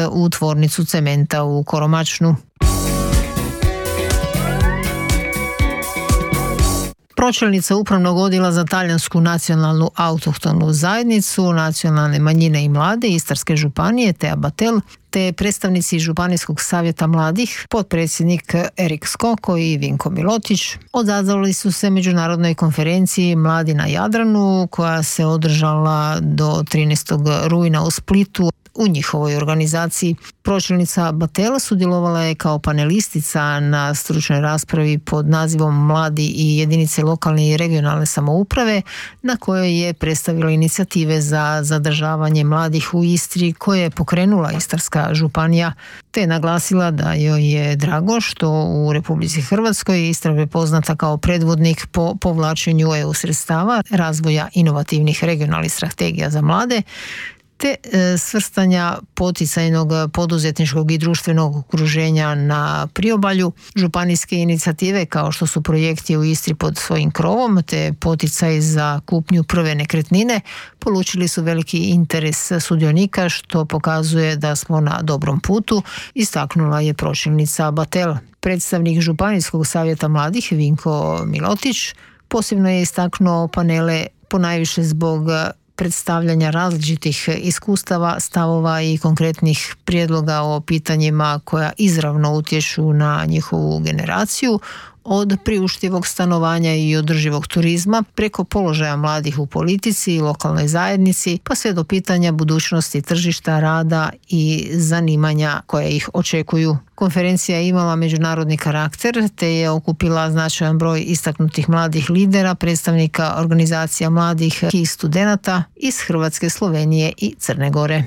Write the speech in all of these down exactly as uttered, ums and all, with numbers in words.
u tvornicu cementa u Koromačnu. Pročelnica Upravnog odjela za talijansku nacionalnu autohtonu zajednicu, nacionalne manjine i mlade Istarske županije Tea Batel, te predstavnici Županijskog savjeta mladih, potpredsjednik Erik Skoko i Vinko Milotić, odazvali su se međunarodnoj konferenciji Mladi na Jadranu koja se održala do trinaestog rujna u Splitu. U njihovoj organizaciji pročelnica Batela sudjelovala je kao panelistica na stručnoj raspravi pod nazivom Mladi i jedinice lokalne i regionalne samouprave, na kojoj je predstavila inicijative za zadržavanje mladih u Istri koje je pokrenula Istarska županija, te naglasila da joj je drago što u Republici Hrvatskoj Istra je poznata kao predvodnik po povlačenju E U sredstava, razvoja inovativnih regionalnih strategija za mlade, te svrstanja poticajnog poduzetničkog i društvenog okruženja na priobalju. Županijske inicijative kao što su projekti u Istri pod svojim krovom te poticaj za kupnju prve nekretnine polučili su veliki interes sudionika, što pokazuje da smo na dobrom putu, istaknula je pročelnica Batel. Predstavnik Županijskog savjeta mladih Vinko Milotić posebno je istaknuo panele ponajviše zbog predstavljanja različitih iskustava, stavova i konkretnih prijedloga o pitanjima koja izravno utječu na njihovu generaciju, od priuštivog stanovanja i održivog turizma preko položaja mladih u politici i lokalnoj zajednici, pa sve do pitanja budućnosti tržišta rada i zanimanja koje ih očekuju. Konferencija je imala međunarodni karakter te je okupila značajan broj istaknutih mladih lidera, predstavnika organizacija mladih i studenata iz Hrvatske, Slovenije i Crne Gore.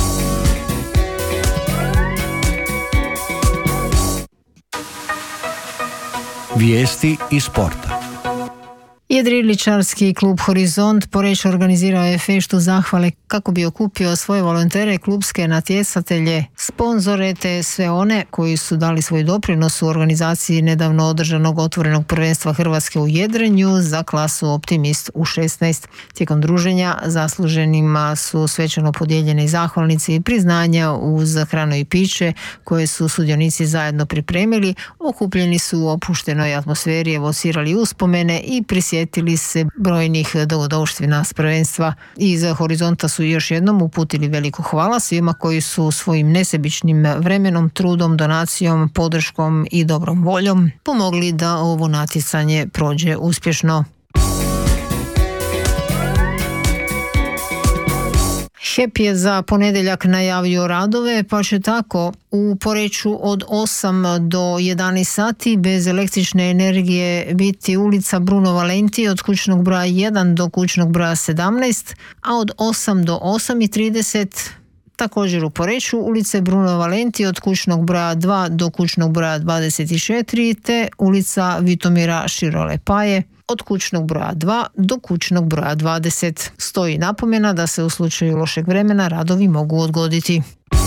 Vijesti iz sporta. Jedriličarski klub Horizont Poreč organizirao je feštu zahvale kako bi okupio svoje volontere, klubske natjecatelje, sponzore te sve one koji su dali svoj doprinos u organizaciji nedavno održanog otvorenog prvenstva Hrvatske u jedrenju za klasu Optimist u šesnaest. Tijekom druženja zasluženima su svečano podijeljene zahvalnice i priznanja uz hranu i piće koje su sudionici zajedno pripremili. Okupljeni su u opuštenoj atmosferi, evocirali uspomene i prisjetili se brojnih dogodovština s prvenstva. Iz Horizonta su još jednom uputili veliko hvala svima koji su svojim nesebičnim vremenom, trudom, donacijom, podrškom i dobrom voljom pomogli da ovo natjecanje prođe uspješno. H E P je za ponedjeljak najavio radove, pa će tako u Poreču od osam do jedanaest sati bez električne energije biti ulica Bruno Valenti od kućnog broja jedan do kućnog broja sedamnaest, a od osam do osam i trideset također u Poreču ulice Bruno Valenti od kućnog broja dva do kućnog broja dvadeset četiri te ulica Vitomira Širolepaje od kućnog broja dva do kućnog broja dvadeset. Stoji napomena da se u slučaju lošeg vremena radovi mogu odgoditi.